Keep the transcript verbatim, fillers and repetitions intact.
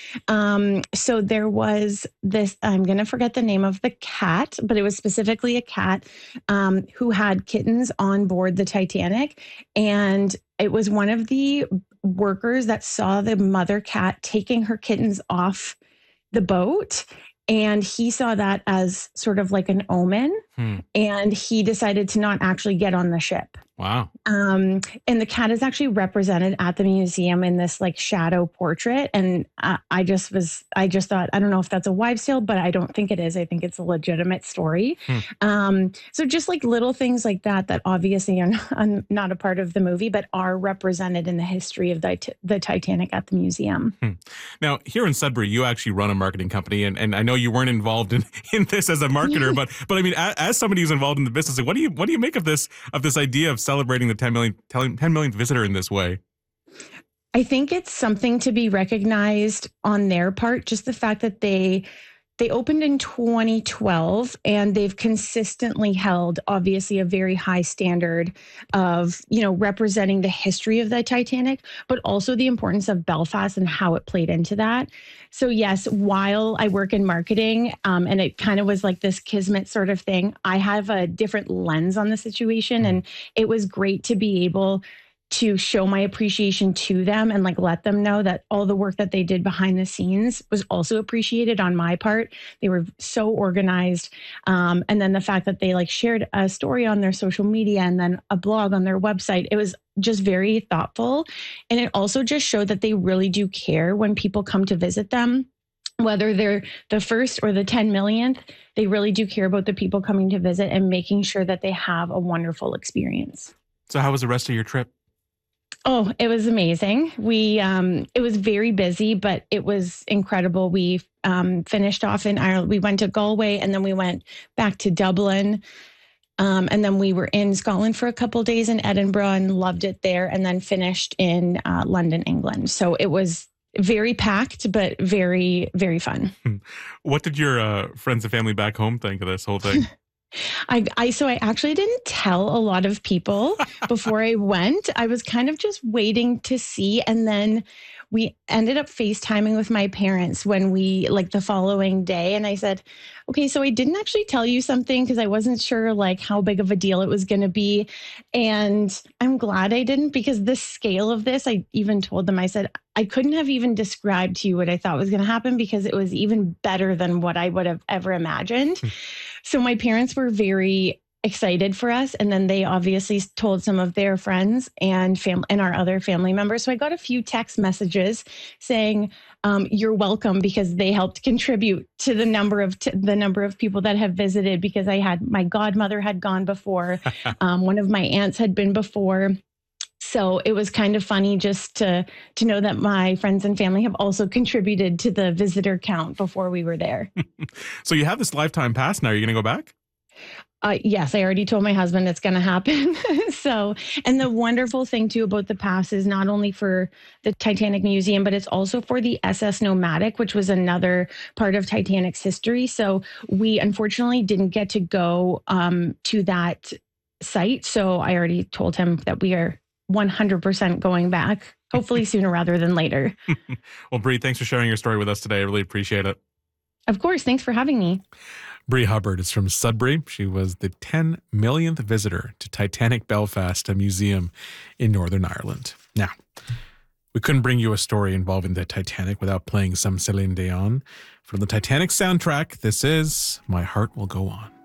Um, so there was this, I'm going to forget the name of the cat, but it was specifically a cat um, who had kittens on board the Titanic. And it was one of the workers that saw the mother cat taking her kittens off the boat. And he saw that as sort of like an omen. Hmm. And he decided to not actually get on the ship. Wow. Um, and the cat is actually represented at the museum in this like shadow portrait. And uh, I just was, I just thought, I don't know if that's a wives' tale, but I don't think it is. I think it's a legitimate story. Hmm. Um, so just like little things like that, that obviously are not, are not a part of the movie, but are represented in the history of the, the Titanic at the museum. Hmm. Now, here in Sudbury, you actually run a marketing company, and, and I know you weren't involved in, in this as a marketer, but but I mean, as, as somebody who's involved in the business, like, what do you what do you make of this of this idea of celebrating the ten millionth ten millionth visitor in this way? I think it's something to be recognized on their part. Just the fact that they they opened in twenty twelve and they've consistently held obviously a very high standard of, you know, representing the history of the Titanic, but also the importance of Belfast and how it played into that. So yes, while I work in marketing, um, and it kind of was like this kismet sort of thing, I have a different lens on the situation, and it was great to be able to show my appreciation to them and like let them know that all the work that they did behind the scenes was also appreciated on my part. They were so organized. Um, and then the fact that they like shared a story on their social media and then a blog on their website, it was just very thoughtful. And it also just showed that they really do care when people come to visit them. Whether they're the first or the ten millionth, they really do care about the people coming to visit and making sure that they have a wonderful experience. So how was the rest of your trip? Oh, it was amazing. We, um, it was very busy, but it was incredible. We um, finished off in Ireland. We went to Galway and then we went back to Dublin. Um, and then we were in Scotland for a couple of days in Edinburgh and loved it there, and then finished in uh, London, England. So it was very packed, but very, very fun. What did your uh, friends and family back home think of this whole thing? I, I, so I actually didn't tell a lot of people before I went. I was kind of just waiting to see. And then we ended up FaceTiming with my parents when we, like the following day. And I said, okay, so I didn't actually tell you something because I wasn't sure like how big of a deal it was going to be. And I'm glad I didn't, because the scale of this, I even told them, I said, I couldn't have even described to you what I thought was going to happen because it was even better than what I would have ever imagined. So my parents were very excited for us. And then they obviously told some of their friends and family and our other family members. So I got a few text messages saying, um, you're welcome, because they helped contribute to the number of t- the number of people that have visited, because I had my godmother had gone before. um, one of my aunts had been before. So it was kind of funny just to to know that my friends and family have also contributed to the visitor count before we were there. So you have this lifetime pass now. Are you going to go back? Uh, yes, I already told my husband it's going to happen. So, and the wonderful thing too about the pass is not only for the Titanic Museum, but it's also for the S S Nomadic, which was another part of Titanic's history. So we unfortunately didn't get to go um, to that site. So I already told him that we are one hundred percent going back, hopefully sooner rather than later. Well, Bree, thanks for sharing your story with us today. I really appreciate it. Of course. Thanks for having me. Bree Hubbard is from Sudbury. She was the ten millionth visitor to Titanic Belfast, a museum in Northern Ireland. Now, we couldn't bring you a story involving the Titanic without playing some Celine Dion. From the Titanic soundtrack, this is My Heart Will Go On.